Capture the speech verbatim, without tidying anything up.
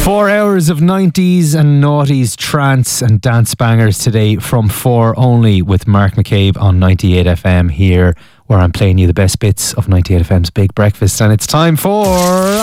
Four hours of nineties and noughties trance and dance bangers today from four only with Mark McCabe on ninety-eight F M here, where I'm playing you the best bits of ninety-eight F M's Big Breakfast. And it's time for